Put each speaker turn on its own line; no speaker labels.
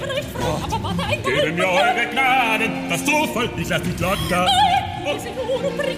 recht froh, aber warte ein
Geben mir eure Gnaden, das Zufall, ich lass nicht locker.
Nein, Signore,